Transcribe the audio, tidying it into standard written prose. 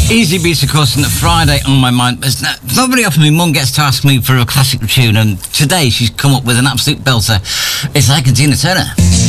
Easy beats, of course, and Friday on my mind. It's not very often my mum gets to ask me for a classic tune, and today she's come up with an absolute belter. It's like Tina Turner.